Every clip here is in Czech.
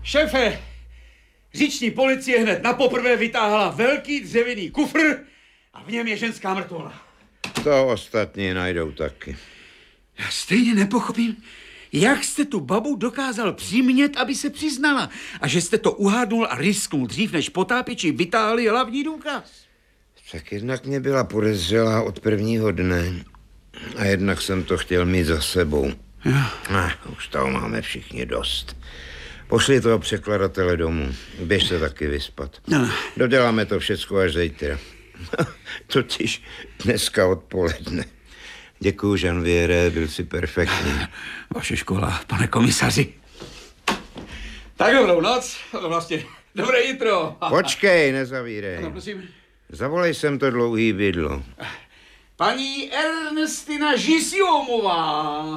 Šéfe, říční policie hned napoprvé vytáhla velký dřevěný kufr a v něm je ženská mrtvola. To ostatní najdou taky. Já stejně nepochopím, jak jste tu babu dokázal přimět, aby se přiznala a že jste to uhádnul a risknul dřív, než potápěči vytáhli hlavní důkaz. Tak jednak mě byla podezřelá od prvního dne a jednak jsem to chtěl mít za sebou. Už toho máme všichni dost. Pošli toho překladatele domů. Běž se taky vyspat. Doděláme to všecko až zítra. Totiž dneska odpoledne. Děkuju, Janviere, byl jsi perfektní. Vaše škola, pane komisaři. Tak dobrou noc, vlastně dobré jitro. Počkej, nezavírej. No, prosím. Zavolej sem to dlouhý bydlo. Paní Ernestina Žisjomová.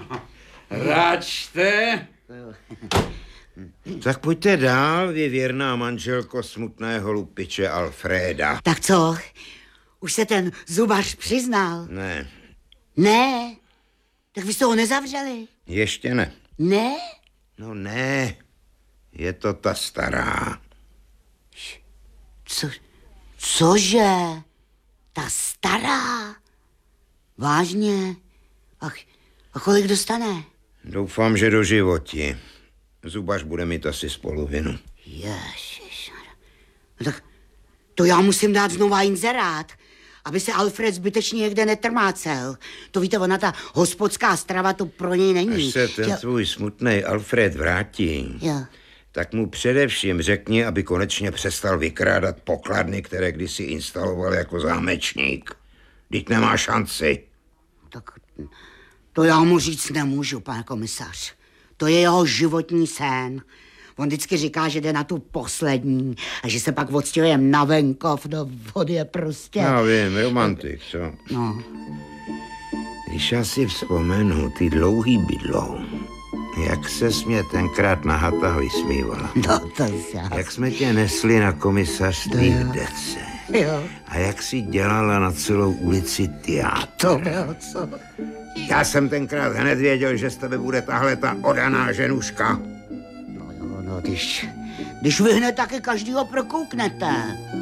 Račte. Tak pojďte dál, vy věrná manželko smutného lupiče Alfreda. Tak co? Už se ten zubař přiznal? Ne. Ne? Tak vy jste ho nezavřeli? Ještě ne. Ne? No ne. Je to ta stará. Cože? Ta stará? Vážně? A kolik dostane? Doufám, že do životí. Zubař bude mít asi spoluvinu. Ježiš. No tak to já musím dát znova inzerát, aby se Alfred zbytečně někde netrmácel. To víte, ona ta hospodská strava to pro něj není. Až se ten tvůj smutnej Alfred vrátí, tak mu především řekni, aby konečně přestal vykrádat pokladny, které kdysi instaloval jako zámečník. Vždyť nemá šanci. Tak to já mu říct nemůžu, pane komisař. To je jeho životní sen. On vždycky říká, že jde na tu poslední a že se pak odstěhuje na venkov, do vody je prostě... Já vím, romantik, co? No. Když já si vzpomenu ty dlouhý bydlo, jak ses mě tenkrát na hatách vysmívala. No to já. Jak jsme tě nesli na komisařství v dece. Jo. A jak si dělala na celou ulici teátr. To bylo co? Já jsem tenkrát hned věděl, že z tebe bude tahle ta odaná ženuška. No, když vy hned taky každýho prokouknete.